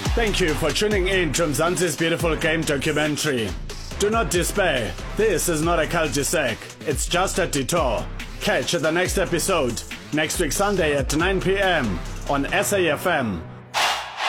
Thank you for tuning in to Mzansi's beautiful game documentary. Do not despair. This is not a cul-de-sac. It's just a detour. Catch the next episode next week Sunday at 9 p.m. on SAFM.